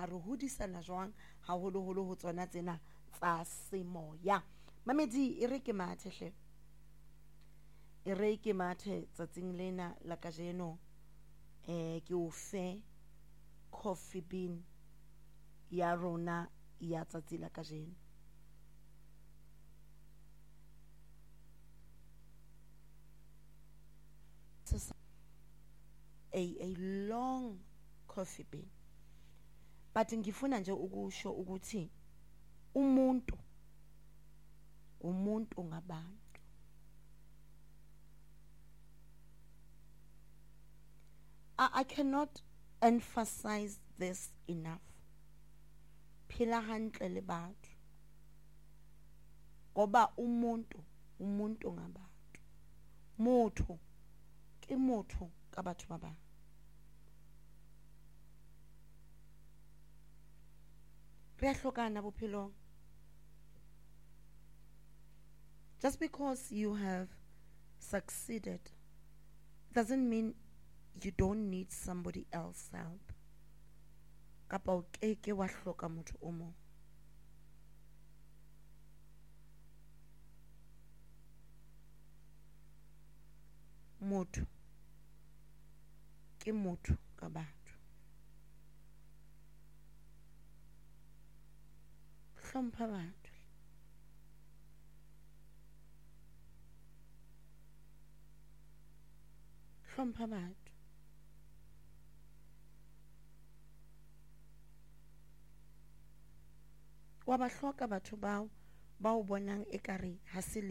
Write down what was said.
na re hodisana jwang haholoholo ho tsona tsena tsa semoya. Mamedi e re ke mathe hle, e re ke mathe tsatsing lena la kajeno, ke o fe coffee bean ya rona ya tsatsi la kajeno. A long coffee bean, but ngifuna nje ukusho ukuthi umuntu ngabantu. I cannot emphasize this enough. Phila hantle le batho, ngoba umuntu ngabantu. Motho ke motho ka batho ba bang. Re a hlokana bophelong. Just because you have succeeded doesn't mean you don't need somebody else's help. Kapa o keke wa hloka motho o mong. Motho ke motho ka batho. Hlompha batho. Hlompha batho. Wa ba hloka batho bao ba o bonang ekare ha se